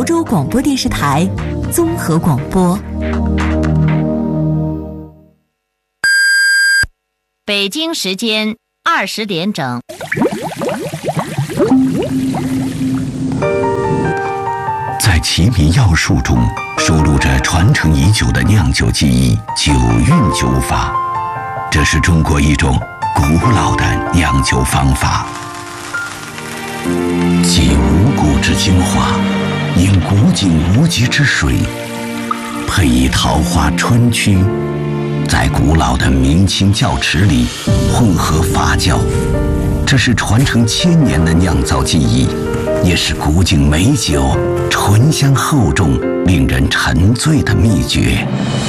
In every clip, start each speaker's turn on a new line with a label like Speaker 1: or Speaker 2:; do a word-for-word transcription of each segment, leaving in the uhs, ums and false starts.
Speaker 1: 亳州广播电视台综合广播。
Speaker 2: 北京时间二十点整。
Speaker 3: 在奇米药术中收录着传承已久的酿酒技艺——九韵酒法。这是中国一种古老的酿酒方法，集五谷之精华，饮古井无极之水，配以桃花春曲，在古老的明清窖池里混合发酵。这是传承千年的酿造技艺，也是古井美酒醇香厚重、令人沉醉的秘诀。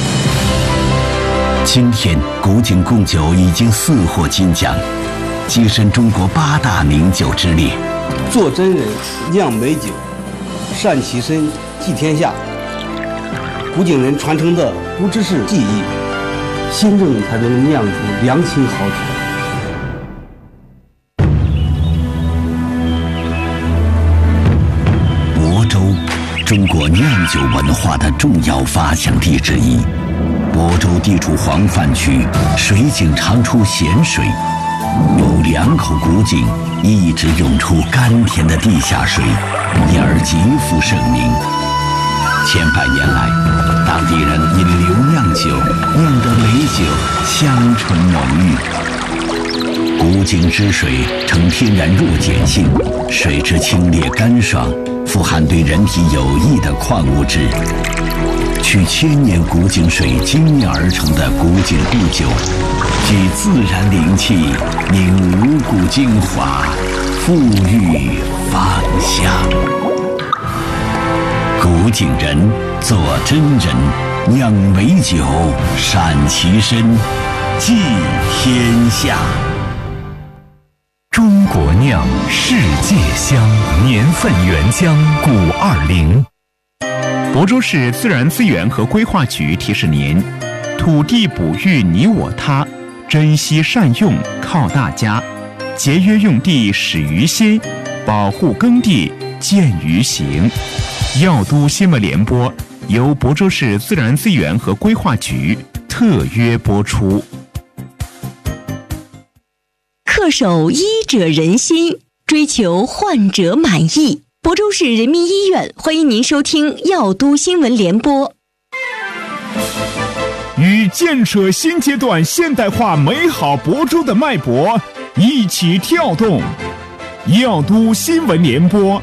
Speaker 3: 今天，古井贡酒已经四获金奖，跻身中国八大名酒之列。
Speaker 4: 做真人，酿美酒，善其身，济天下。古井人传承的不只是技艺，心正才能酿出良情好酒。
Speaker 3: 亳州，中国酿酒文化的重要发祥地之一。亳州地处黄泛区，水井常出咸水，有两口古井一直涌出甘甜的地下水，因而极负盛名。千百年来，当地人因流酿酒酿得美酒香醇浓郁。古井之水呈天然弱碱性，水质清冽干爽，富含对人体有益的矿物质。取千年古井水精炼而成的古井故酒，具自然灵气，凝五谷精华，馥郁芳香。古井人做真人，酿美酒，善其身，济天下。
Speaker 5: 中国酿，世界香，年份原浆古二零。亳州市自然资源和规划局提示您：土地哺育你我他，珍惜善用靠大家，节约用地始于心，保护耕地见于行。药都新闻联播由亳州市自然资源和规划局特约播出。
Speaker 1: 恪守医者仁心，追求患者满意。亳州市人民医院欢迎您收听药都新闻联播。
Speaker 5: 与建设新阶段现代化美好亳州的脉搏一起跳动，药都新闻联播。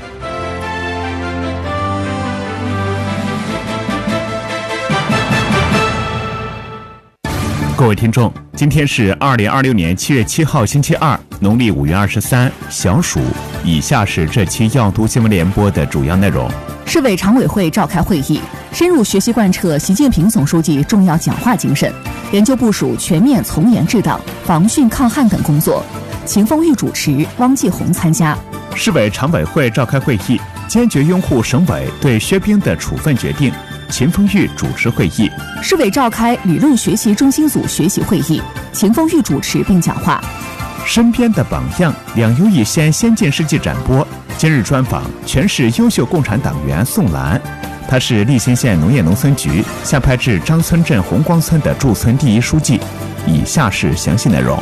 Speaker 5: 各位听众，今天是二零二六年七月七号星期二，农历五月二十三，小暑。以下是这期药都新闻联播的主要内容。
Speaker 6: 市委常委会召开会议，深入学习贯彻习近平总书记重要讲话精神，研究部署全面从严治党、防汛抗旱等工作。秦凤玉主持，汪继红参加。
Speaker 5: 市委常委会召开会议，坚决拥护省委对薛冰的处分决定。秦凤玉主持会议。
Speaker 6: 市委召开理论学习中心组学习会议，秦凤玉主持并讲话。
Speaker 5: 身边的榜样，两优一先先进事迹展播。今日专访全市优秀共产党员宋兰，他是利辛县农业农村局下派至张村镇红光村的驻村第一书记。以下是详细内容。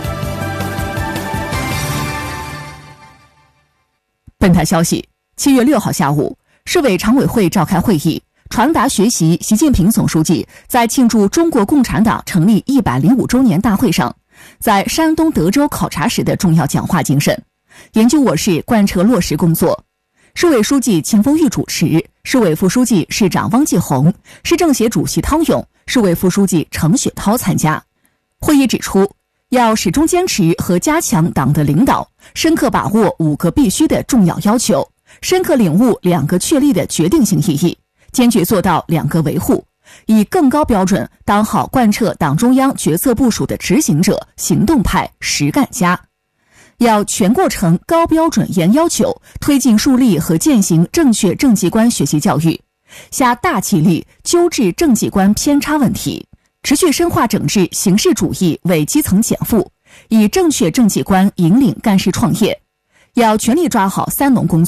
Speaker 6: 本台消息，七月六号下午，市委常委会召开会议，传达学习习近平总书记在庆祝中国共产党成立一百零五周年大会上，在山东德州考察时的重要讲话精神，研究我市贯彻落实工作。市委书记秦凤玉主持，市委副书记、市长汪继红，市政协主席汤勇，市委副书记程雪涛参加。会议指出，要始终坚持和加强党的领导，深刻把握五个必须的重要要求，深刻领悟两个确立的决定性意义，坚决做到两个维护，以更高标准当好贯彻党中央决策部署的执行者、行动派、实干家。要全过程高标准严要求，推进树立和践行正确政绩观学习教育，下大气力纠治政绩观偏差问题，持续深化整治形式主义为基层减负，以正确政绩观引领干事创业。要全力抓好三农工作，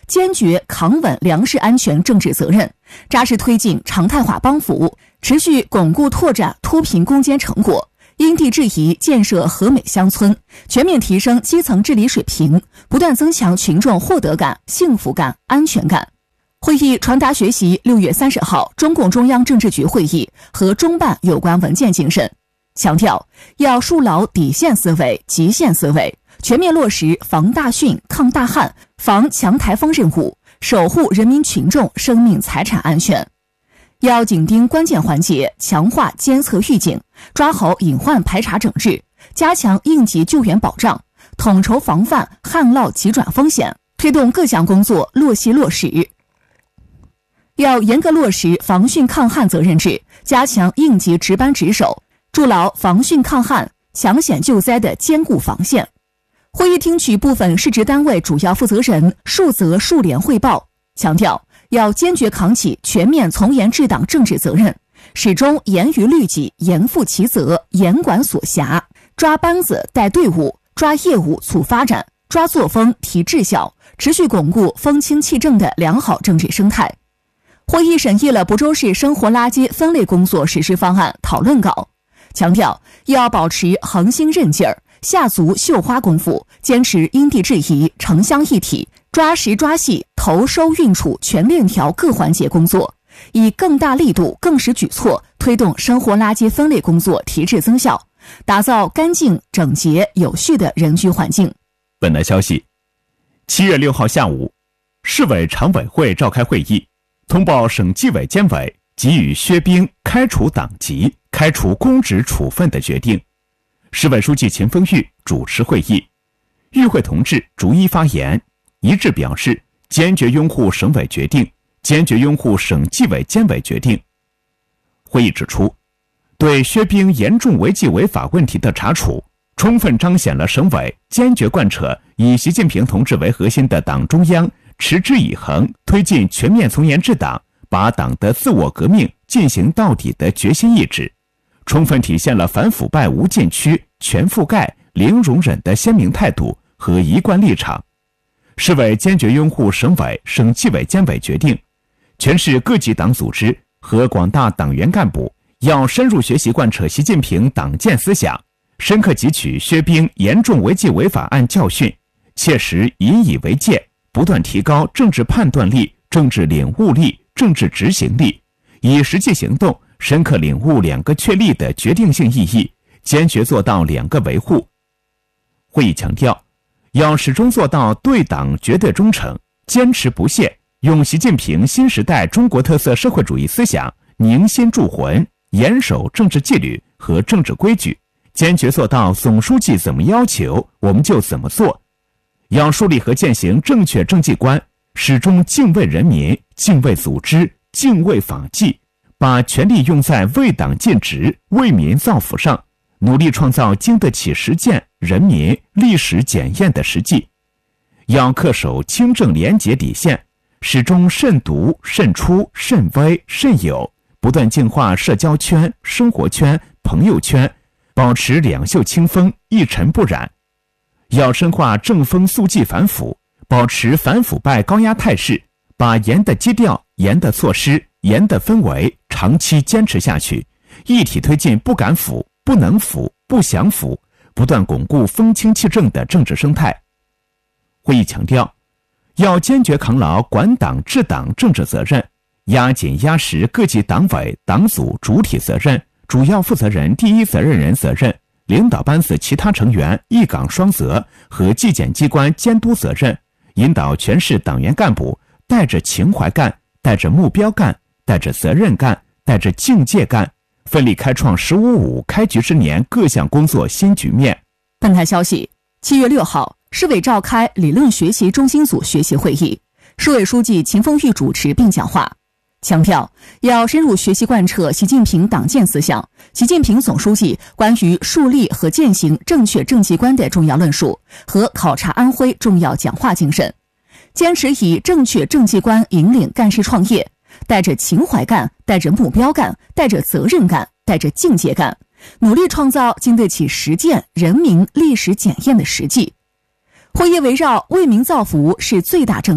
Speaker 6: 坚决扛稳粮食安全政治责任，扎实推进常态化帮扶，持续巩固拓展脱贫攻坚成果，因地制宜建设和美乡村，全面提升基层治理水平，不断增强群众获得感、幸福感、安全感。会议传达学习六月三十号中共中央政治局会议和中办有关文件精神，强调要树牢底线思维、极限思维，全面落实防大汛、抗大旱、防强台风任务，守护人民群众生命财产安全。要紧盯关键环节，强化监测预警，抓好隐患排查整治，加强应急救援保障，统筹防范旱涝急转风险，推动各项工作落细落实。要严格落实防汛抗旱责任制，加强应急值班值守，筑牢防汛抗旱、抢险救灾的坚固防线。会议听取部分市直单位主要负责人述责述联汇报，强调要坚决扛起全面从严治党政治责任，始终严于律己、严负其责、严管所辖，抓班子带队伍，抓业务促发展，抓作风提治效，持续巩固风清气正的良好政治生态。会议审议了亳州市生活垃圾分类工作实施方案讨论稿，强调要保持恒心韧劲儿，下足绣花功夫，坚持因地制宜、城乡一体，抓实抓细投收运储全链条各环节工作，以更大力度、更实举措推动生活垃圾分类工作提质增效，打造干净、整洁、有序的人居环境。
Speaker 5: 本台消息，七月六号下午，市委常委会召开会议，通报省纪委监委给予薛冰开除党籍、开除公职处分的决定。市委书记秦风玉主持会议，与会同志逐一发言，一致表示坚决拥护省委决定，坚决拥护省纪委监委决定。会议指出，对薛冰严重违纪违法问题的查处，充分彰显了省委坚决贯彻以习近平同志为核心的党中央持之以恒推进全面从严治党，把党的自我革命进行到底的决心意志，充分体现了反腐败无禁区、全覆盖、零容忍的鲜明态度和一贯立场。市委坚决拥护省委、省纪委监委决定，全市各级党组织和广大党员干部要深入学习贯彻习近平党建思想，深刻汲取薛冰严重违纪违法案教训，切实引以为戒，不断提高政治判断力、政治领悟力、政治执行力，以实际行动深刻领悟两个确立的决定性意义，坚决做到两个维护。会议强调，要始终做到对党绝对忠诚，坚持不懈，用习近平新时代中国特色社会主义思想凝心铸魂，严守政治纪律和政治规矩，坚决做到总书记怎么要求我们就怎么做。要树立和践行正确政绩观，始终敬畏人民、敬畏组织、敬畏法纪，把权力用在为党尽职、为民造福上，努力创造经得起实践、人民、历史检验的实际。要恪守清正廉洁底线，始终慎独、慎出、慎微、慎友，不断净化社交圈、生活圈、朋友圈，保持两袖清风、一尘不染。要深化正风肃纪反腐，保持反腐败高压态势，把严的基调、严的措施、严的氛围长期坚持下去，一体推进不敢腐、不能腐、不想腐，不断巩固风清气正的政治生态。会议强调，要坚决扛牢管党治党政治责任，压紧压实各级党委党组主体责任、主要负责人第一责任人责任、领导班子其他成员一岗双责和纪检机关监督责任，引导全市党员干部带着情怀干、带着目标干、带着责任干、带着境界干，奋力开创十五五开局之年各项工作新局面。
Speaker 6: 本台消息，七月六号，市委召开理论学习中心组学习会议，市委书记秦风玉主持并讲话，强调要深入学习贯彻习近平党建思想、习近平总书记关于树立和践行正确政绩观的重要论述和考察安徽重要讲话精神，坚持以正确政绩观引领干事创业，带着情怀干、带着目标干、带着责任干、带着境界干，努力创造经得起实践、人民、历史检验的实际。会议围绕为民造福是最大政绩，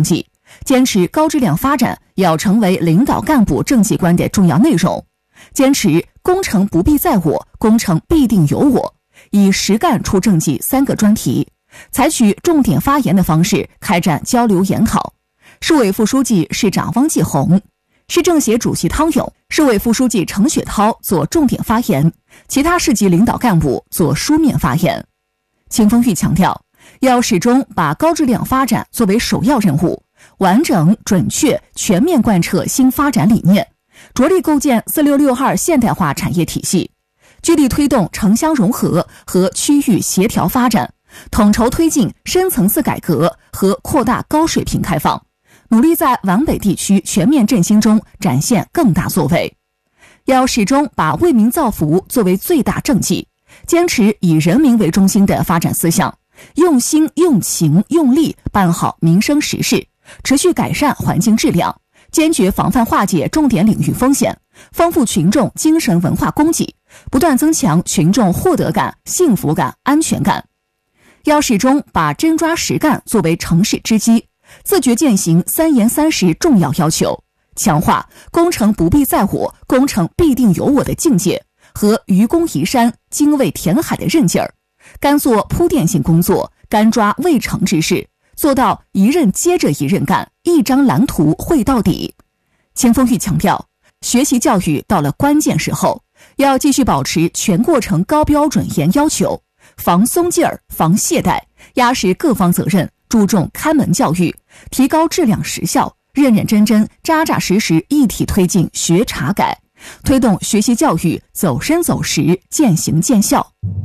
Speaker 6: 坚持高质量发展要成为领导干部政绩观的重要内容，坚持工程不必在我，工程必定有我，以实干出政绩三个专题，采取重点发言的方式开展交流研讨。市委副书记、市长汪继红、市政协主席汤勇、市委副书记程雪涛做重点发言，其他市级领导干部做书面发言。秦风玉强调，要始终把高质量发展作为首要任务，完整、准确、全面贯彻新发展理念，着力构建四六六二现代化产业体系，聚力推动城乡融合和区域协调发展，统筹推进深层次改革和扩大高水平开放，努力在皖北地区全面振兴中展现更大作为。要始终把为民造福作为最大政绩，坚持以人民为中心的发展思想，用心、用情、用力办好民生实事，持续改善环境质量，坚决防范化解重点领域风险，丰富群众精神文化供给，不断增强群众获得感、幸福感、安全感。要始终把真抓实干作为成事之基，自觉践行三严三实重要要求，强化工程不必在我，工程必定有我的境界和愚公移山、精卫填海的韧劲儿，干做铺垫性工作，干抓未成之事，做到一任接着一任干，一张蓝图绘到底。秦风玉强调，学习教育到了关键时候，要继续保持全过程高标准严要求，防松劲儿、防懈怠，压实各方责任，注重开门教育，提高质量实效，认认真真、扎扎实实一体推进学查改，推动学习教育走深走实、见行见效。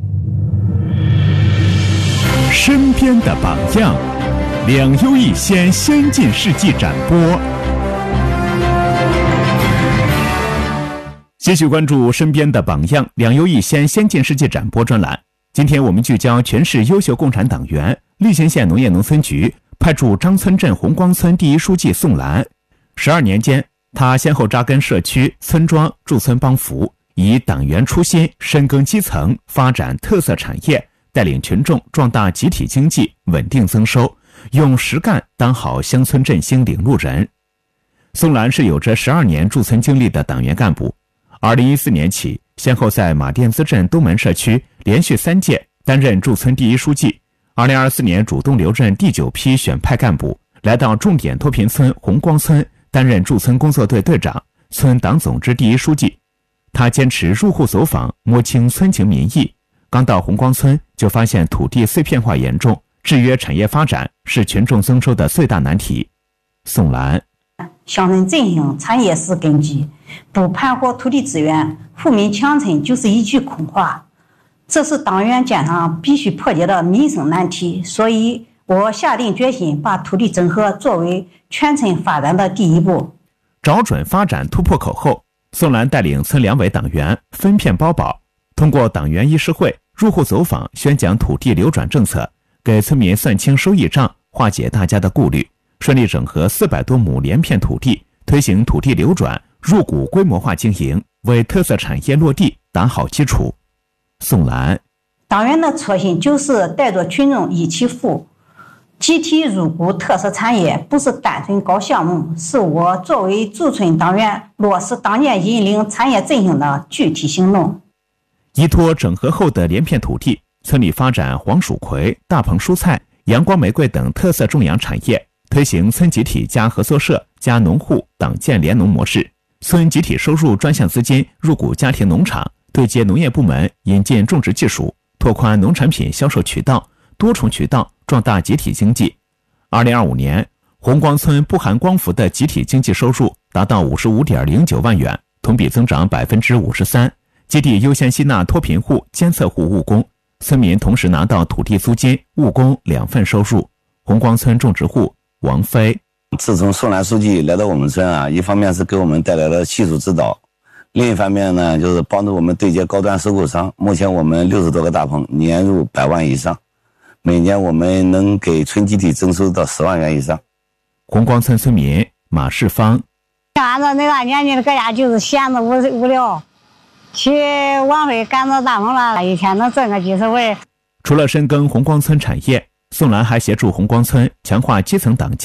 Speaker 5: 身边的榜样，两优一先先进事迹展播。继续关注身边的榜样，两优一先先进事迹展播专栏。今天我们聚焦全市优秀共产党员。蓟县县农业农村局派驻张村镇红光村第一书记宋兰，十二年间，他先后扎根社区、村庄，驻村帮扶，以党员初心深耕基层，发展特色产业，带领群众壮大集体经济，稳定增收，用实干当好乡村振兴领路人。宋兰是有着十二年驻村经历的党员干部，二零一四年起，先后在马甸子镇东门社区连续三届担任驻村第一书记。二零二四年主动留任第九批选派干部，来到重点脱贫村红光村担任驻村工作队队长、村党总支第一书记。他坚持入户走访，摸清村情民意。刚到红光村就发现土地碎片化严重，制约产业发展是群众增收的最大难题。宋兰，
Speaker 7: 乡村振兴产业是根基，不盘活土地资源，富民强村就是一句空话。这是党员肩上必须破解的民生难题，所以我下定决心把土地整合作为全村发展的第一步。
Speaker 5: 找准发展突破口后，宋兰带领村两委党员分片包保，通过党员议事会、入户走访宣讲土地流转政策，给村民算清收益账，化解大家的顾虑，顺利整合四百多亩连片土地，推行土地流转、入股规模化经营，为特色产业落地打好基础。宋兰，
Speaker 7: 党员的初心就是带着群众一起富，集体入股特色产业，不是单纯搞项目，是我作为驻村党员落实党建引领产业振兴的具体行动。
Speaker 5: 依托整合后的连片土地，村里发展黄薯葵、大棚蔬菜、阳光玫瑰等特色种养产业，推行村集体加合作社加农户党建联农模式，村集体收入专项资金入股家庭农场，对接农业部门引进种植技术，拓宽农产品销售渠道，多重渠道壮大集体经济。二零二五年，红光村不含光伏的集体经济收入达到五十五点零九万元，同比增长百分之五十三。基地优先吸纳脱贫户、监测户务工，村民同时拿到土地租金、务工两份收入。红光村种植户王飞，
Speaker 8: 自从宋兰书记来到我们村啊，一方面是给我们带来了技术指导，另一方面呢，就是帮助我们对接高端收购商。目前我们六十多个大棚，年入百万以上，每年我们能给村集体增收到十万元以上。
Speaker 5: 红光村村民马世芳，
Speaker 9: 像俺这那个年纪的搁家就是闲着无无聊，去晚会赶到大棚了，一天能挣个几十回。
Speaker 5: 除了深耕红光村产业，宋兰还协助红光村强化基层党建，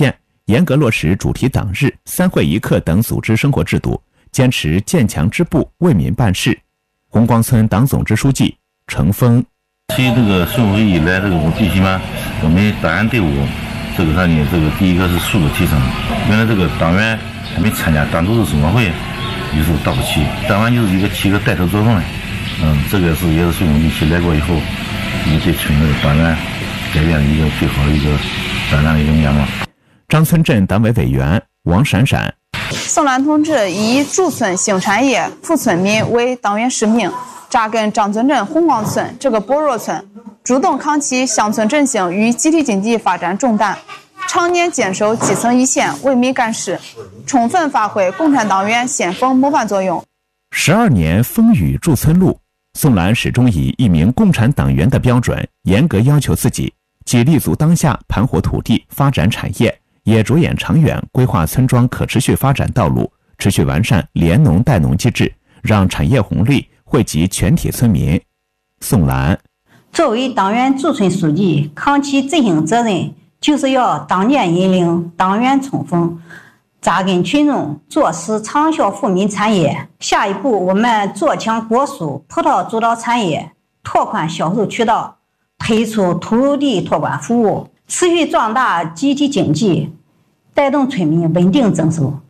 Speaker 5: 严格落实主题党日、三会一课等组织生活制度，坚持建强支部，为民办事。红光村党总支书记程峰，
Speaker 10: 其实这个市委会以来，这个我最起码我们党员队伍这个上面，这个第一个是素质提升。原来这个党员还没参加党组织生活会，有时候到不起，党员就是一个起个带头作用的。嗯，这个是也是市委会起来过以后，也对村的党员改变了一个最好的一个党员的一个面貌。
Speaker 5: 张村镇党委委员王闪闪，
Speaker 11: 宋澜同志以驻村兴产业、扶村民为党员使命，扎根张村镇红光村这个薄弱村，主动扛起乡村振兴与集体经济发展重担，常年坚守基层一线，为民干事，充分发挥共产党员先锋模范作用。
Speaker 5: 十二年风雨驻村路，宋澜始终以一名共产党员的标准，严格要求自己，既立足当下，盘活土地，发展产业，也着眼长远，规划村庄可持续发展道路，持续完善联农带农机制，让产业红利惠及全体村民。宋澜
Speaker 7: 作为党员驻村书记，扛起执行责任，就是要党建引领，党员冲锋，扎根群众，做实长效富民产业。下一步，我们做强果蔬、葡萄主导产业，拓宽销售渠道，推出土地托管服务，持续壮大集体经济，带动村民稳定增收。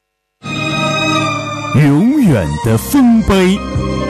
Speaker 5: 永远的丰碑。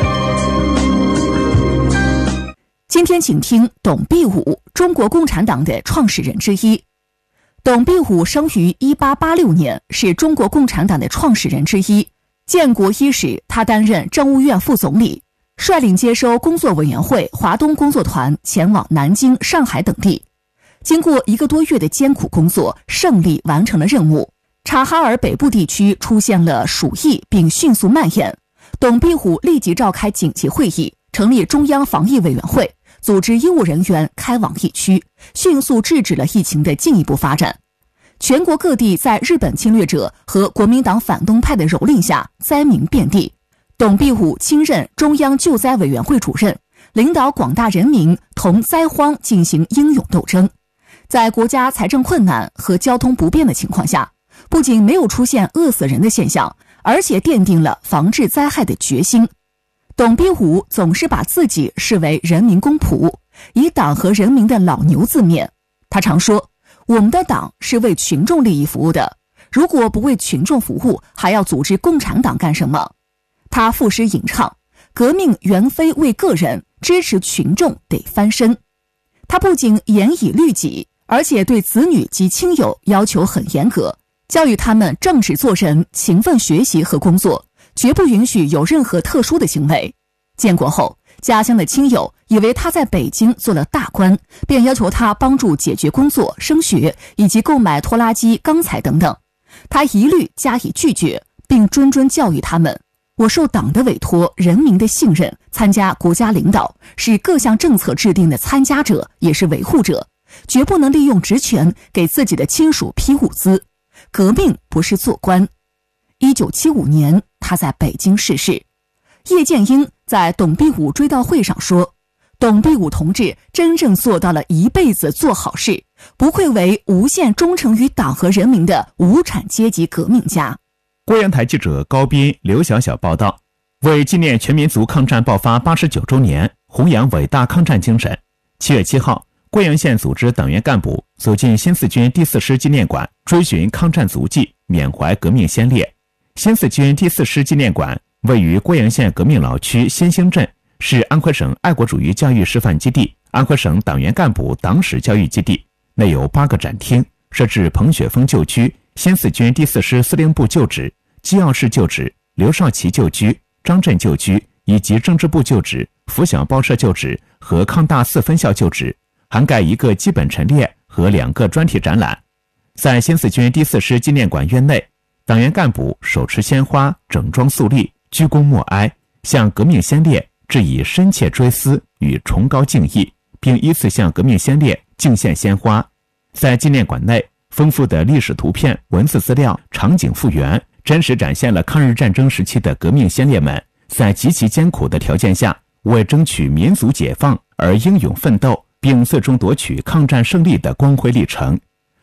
Speaker 6: 今天请听董必武，中国共产党的创始人之一。董必武生于一八八六年，是中国共产党的创始人之一。建国伊始，他担任政务院副总理，率领接收工作委员会、华东工作团前往南京、上海等地。经过一个多月的艰苦工作，胜利完成了任务。察哈尔北部地区出现了鼠疫，并迅速蔓延。董必武立即召开紧急会议，成立中央防疫委员会，组织医务人员开往疫区，迅速制止了疫情的进一步发展。全国各地在日本侵略者和国民党反动派的蹂躏下，灾民遍地。董必武亲任中央救灾委员会主任，领导广大人民同灾荒进行英勇斗争。在国家财政困难和交通不便的情况下，不仅没有出现饿死人的现象，而且奠定了防治灾害的决心。董必武总是把自己视为人民公仆，以党和人民的老牛自勉。他常说，我们的党是为群众利益服务的，如果不为群众服务，还要组织共产党干什么？他赋诗吟唱，革命原非为个人，支持群众得翻身。他不仅严以律己，而且对子女及亲友要求很严格，教育他们正直做人，勤奋学习和工作，绝不允许有任何特殊的行为。建国后，家乡的亲友以为他在北京做了大官，便要求他帮助解决工作、升学以及购买拖拉机、钢材等等。他一律加以拒绝，并谆谆教育他们：我受党的委托，人民的信任，参加国家领导，是各项政策制定的参加者，也是维护者，绝不能利用职权给自己的亲属批物资。革命不是做官。一九七五年，他在北京逝世。叶剑英在董必武追悼会上说，董必武同志真正做到了一辈子做好事，不愧为无限忠诚于党和人民的无产阶级革命家。
Speaker 5: 贵阳台记者高斌、刘小小报道，为纪念全民族抗战爆发八十九周年，弘扬伟大抗战精神，七月七号，贵阳县组织党员干部走进新四军第四师纪念馆，追寻抗战足迹，缅怀革命先烈。新四军第四师纪念馆位于贵阳县革命老区新兴镇，是安徽省爱国主义教育示范基地、安徽省党员干部党史教育基地，内有八个展厅，设置彭雪枫旧居、新四军第四师司令部旧址、机要室旧址、刘少奇旧居、张震旧居以及政治部旧址、拂晓报社旧址和抗大四分校旧址，涵盖一个基本陈列和两个专题展览。在新四军第四师纪念馆院内，党员干部手持鲜花，整装肃立，鞠躬默哀，向革命先烈致以深切追思与崇高敬意，并依次向革命先烈敬献鲜花。在纪念馆内，丰富的历史图片、文字资料、场景复原，真实展现了抗日战争时期的革命先烈们在极其艰苦的条件下，为争取民族解放而英勇奋斗，并最终夺取抗战胜利的光辉历程。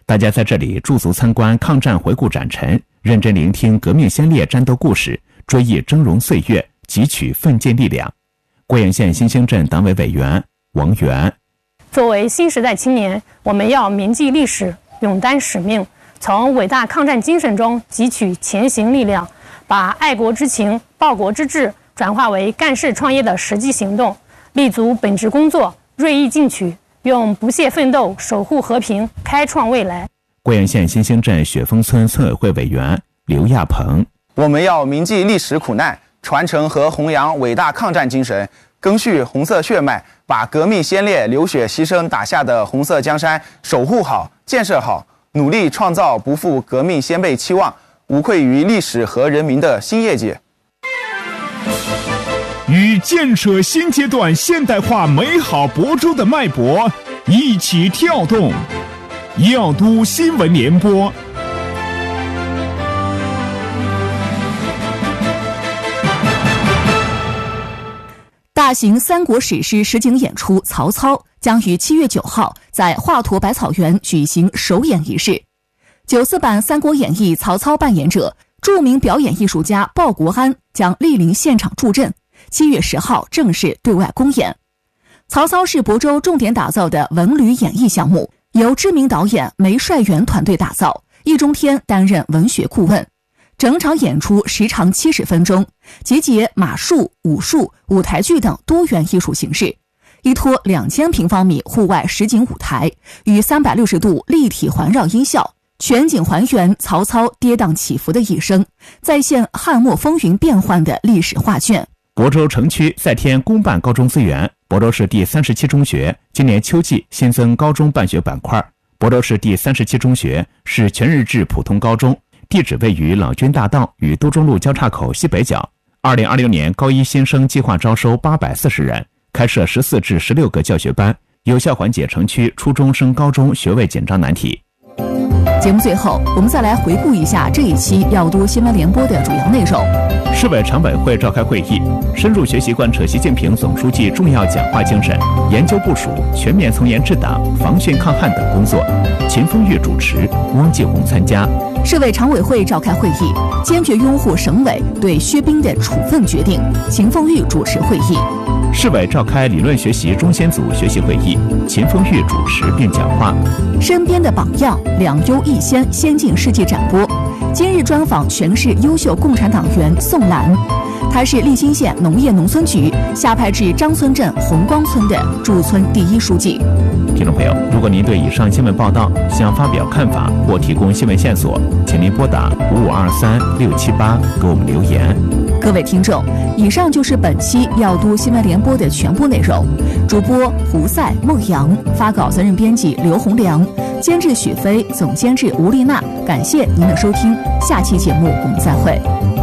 Speaker 5: 大家在这里驻足参观抗战回顾展陈，认真聆听革命先烈战斗故事，追忆峥嵘岁月，汲取奋进力量。贵阳县新兴镇党委委员王源：
Speaker 12: 作为新时代青年，我们要铭记历史，勇担使命，从伟大抗战精神中汲取前行力量，把爱国之情、报国之志转化为干事创业的实际行动，立足本职工作，锐意进取，用不懈奋斗守护和平，开创未来。
Speaker 5: 贵阳县新兴镇雪峰村村委会委员刘亚鹏：
Speaker 13: 我们要铭记历史苦难，传承和弘扬伟大抗战精神，赓续红色血脉，把革命先烈流血牺牲打下的红色江山守护好、建设好，努力创造不负革命先辈期望、无愧于历史和人民的新业绩。
Speaker 5: 与建设新阶段现代化美好亳州的脉搏一起跳动。耀都新闻联播。
Speaker 6: 大型三国史诗实景演出《曹操》将于七月九号在华佗百草园举行首演仪式。九四版《三国演义》曹操扮演者、著名表演艺术家鲍国安将莅临现场助阵。七月十号正式对外公演。曹操是亳州重点打造的文旅演艺项目，由知名导演梅帅元团队打造，易中天担任文学顾问。整场演出时长七十分钟，集结马术、武术、舞台剧等多元艺术形式，依托两千平方米户外实景舞台与三百六十度立体环绕音效，全景还原曹操跌宕起伏的一生，再现汉末风云变幻的历史画卷。
Speaker 5: 亳州城区再添公办高中资源，亳州市第三十七中学今年秋季新增高中办学板块。亳州市第三十七中学是全日制普通高中，地址位于老君大道与都中路交叉口西北角。二零二六年高一新生计划招收八百四十人，开设十四至十六个教学班，有效缓解城区初中升高中学位紧张难题。
Speaker 6: 节目最后，我们再来回顾一下这一期耀都新闻联播的主要内容。
Speaker 5: 市委常委会召开会议，深入学习贯彻习近平总书记重要讲话精神，研究部署全面从严治党、防汛抗旱等工作。秦风玉主持，汪继红参加。
Speaker 6: 市委常委会召开会议，坚决拥护省委对薛斌的处分决定，秦风玉主持会议。
Speaker 5: 市委召开理论学习中先组学习会议，秦风玉主持并讲话。
Speaker 6: 身边的榜样，两优一先，先进事迹展播。今日专访全市优秀共产党员宋兰，她是利辛县农业农村局下派至张村镇红光村的驻村第一书记。
Speaker 5: 听众朋友，如果您对以上新闻报道想发表看法或提供新闻线索，请您拨打五五二三六七八给我们留言。
Speaker 6: 各位听众，以上就是本期耀都新闻联播的全部内容。主播胡赛、孟阳，发稿责任编辑刘洪良，监制许飞，总监制吴丽娜。感谢您的收听，下期节目我们再会。